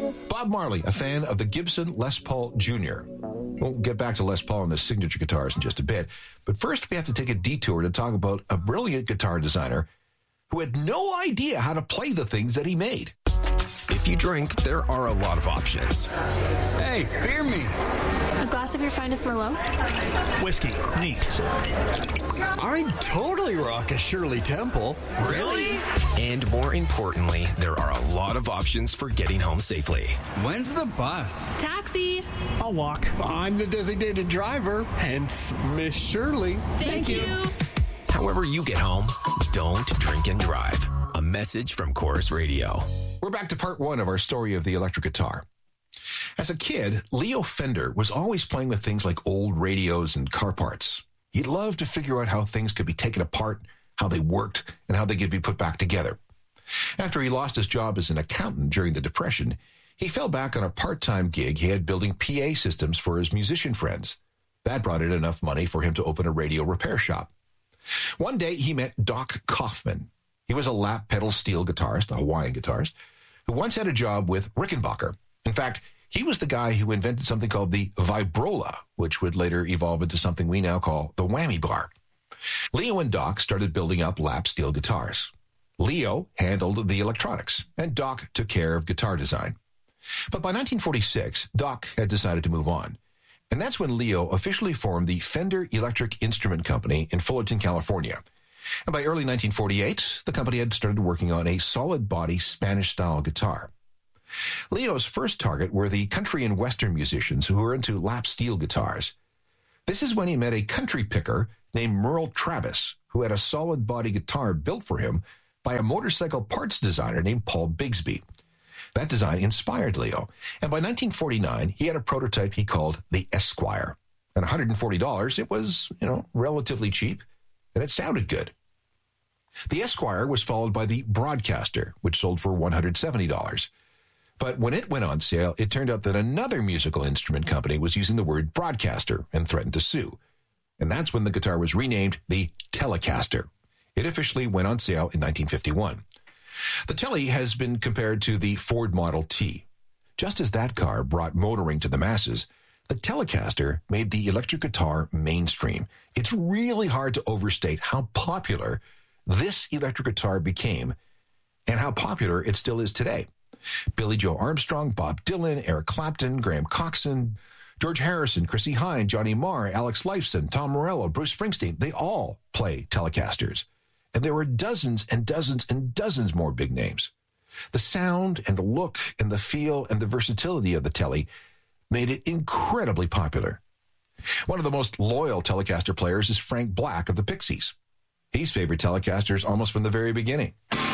Bob Marley, a fan of the Gibson Les Paul Jr. We'll get back to Les Paul and his signature guitars in just a bit. But first, we have to take a detour to talk about a brilliant guitar designer who had no idea how to play the things that he made. If you drink, there are a lot of options. Hey, beer me. A glass of your finest Merlot? Whiskey. Neat. I'd totally rock a Shirley Temple. Really? And more importantly, there are a lot of options for getting home safely. When's the bus? Taxi. I'll walk. I'm the designated driver, hence Miss Shirley. Thank you. However you get home, don't drink and drive. A message from Chorus Radio. We're back to part one of our story of the electric guitar. As a kid, Leo Fender was always playing with things like old radios and car parts. He loved to figure out how things could be taken apart, how they worked, and how they could be put back together. After he lost his job as an accountant during the Depression, he fell back on a part-time gig he had building PA systems for his musician friends. That brought in enough money for him to open a radio repair shop. One day, he met Doc Kaufman. He was a lap pedal steel guitarist, a Hawaiian guitarist, who once had a job with Rickenbacker. In fact, he was the guy who invented something called the Vibrola, which would later evolve into something we now call the whammy bar. Leo and Doc started building up lap steel guitars. Leo handled the electronics, and Doc took care of guitar design. But by 1946, Doc had decided to move on. And that's when Leo officially formed the Fender Electric Instrument Company in Fullerton, California. And by early 1948, the company had started working on a solid-body Spanish-style guitar. Leo's first target were the country and western musicians who were into lap steel guitars. This is when he met a country picker named Merle Travis, who had a solid-body guitar built for him by a motorcycle parts designer named Paul Bigsby. That design inspired Leo, and by 1949, he had a prototype he called the Esquire. At $140, it was, relatively cheap, and it sounded good. The Esquire was followed by the Broadcaster, which sold for $170. But when it went on sale, it turned out that another musical instrument company was using the word broadcaster and threatened to sue. And that's when the guitar was renamed the Telecaster. It officially went on sale in 1951. The Tele has been compared to the Ford Model T. Just as that car brought motoring to the masses, the Telecaster made the electric guitar mainstream. It's really hard to overstate how popular this electric guitar became and how popular it still is today. Billy Joe Armstrong, Bob Dylan, Eric Clapton, Graham Coxon, George Harrison, Chrissie Hynde, Johnny Marr, Alex Lifeson, Tom Morello, Bruce Springsteen, they all play Telecasters. And there were dozens and dozens and dozens more big names. The sound and the look and the feel and the versatility of the Tele made it incredibly popular. One of the most loyal Telecaster players is Frank Black of the Pixies. He's favored Telecasters almost from the very beginning.